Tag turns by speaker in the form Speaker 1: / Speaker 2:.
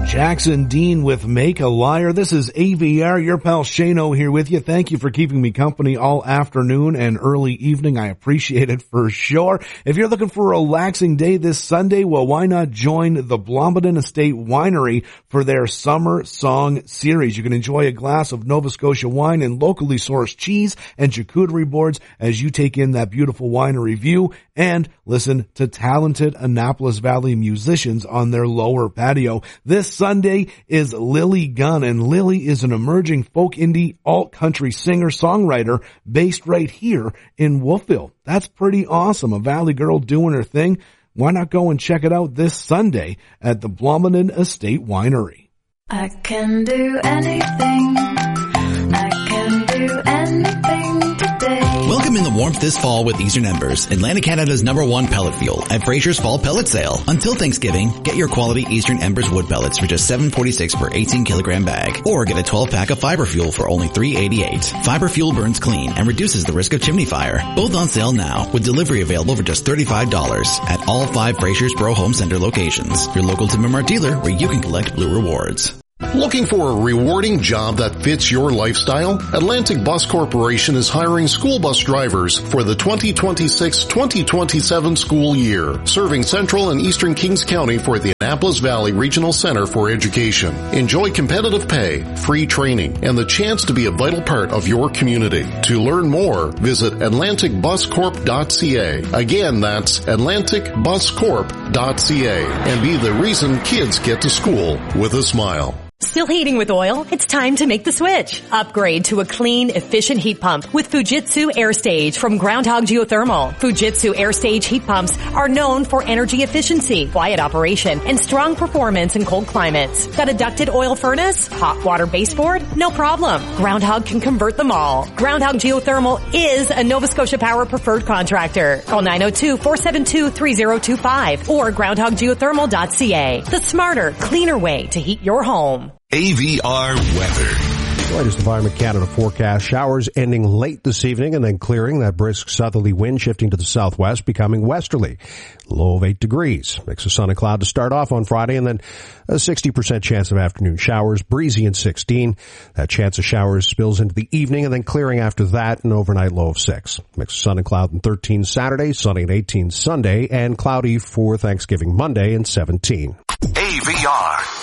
Speaker 1: Jackson Dean with Make a Liar. This is AVR, your pal Shano here with you. Thank you for keeping me company all afternoon and early evening. I appreciate it for sure. If you're looking for a relaxing day this Sunday, well, why not join the Blomidon Estate Winery for their Summer Song Series. You can enjoy a glass of Nova Scotia wine and locally sourced cheese and charcuterie boards as you take in that beautiful winery view and listen to talented Annapolis Valley musicians on their lower patio. This Sunday is Lily Gunn, and Lily is an emerging folk indie alt country singer-songwriter based right here in Wolfville. That's pretty awesome. A Valley girl doing her thing. Why not go and check it out this Sunday at the Blomidon Estate Winery?
Speaker 2: I can do anything. I can do anything today.
Speaker 3: Welcome in the warmth this fall with Eastern Embers, Atlantic Canada's #1 pellet fuel at Fraser's Fall Pellet Sale. Until Thanksgiving, get your quality Eastern Embers wood pellets for just $7.46 per 18-kilogram bag. Or get a 12-pack of fiber fuel for only $3.88. Fiber fuel burns clean and reduces the risk of chimney fire. Both on sale now, with delivery available for just $35 at all 5 Fraser's Borough Home Center locations. Your local Tim and Mart dealer where you can collect Blue Rewards.
Speaker 4: Looking for a rewarding job that fits your lifestyle? Atlantic Bus Corporation is hiring school bus drivers for the 2026-2027 school year, serving Central and Eastern Kings County for the Annapolis Valley Regional Center for Education. Enjoy competitive pay, free training, and the chance to be a vital part of your community. To learn more, visit AtlanticBusCorp.ca. Again, that's AtlanticBusCorp.ca, and be the reason kids get to school with a smile.
Speaker 5: Still heating with oil? It's time to make the switch. Upgrade to a clean, efficient heat pump with Fujitsu AirStage from Groundhog Geothermal. Fujitsu AirStage heat pumps are known for energy efficiency, quiet operation, and strong performance in cold climates. Got a ducted oil furnace? Hot water baseboard? No problem. Groundhog can convert them all. Groundhog Geothermal is a Nova Scotia Power preferred contractor. Call 902-472-3025 or groundhoggeothermal.ca. The smarter, cleaner way to heat your home.
Speaker 6: AVR weather.
Speaker 7: The latest Environment Canada forecast. Showers ending late this evening and then clearing. That brisk southerly wind shifting to the southwest, becoming westerly. Low of 8 degrees. Mix of sun and cloud to start off on Friday, and then a 60% chance of afternoon showers. Breezy and 16. That chance of showers spills into the evening and then clearing after that, an overnight low of 6. Mix of sun and cloud and 13 Saturday, sunny and 18 Sunday, and cloudy for Thanksgiving Monday and 17.
Speaker 6: AVR.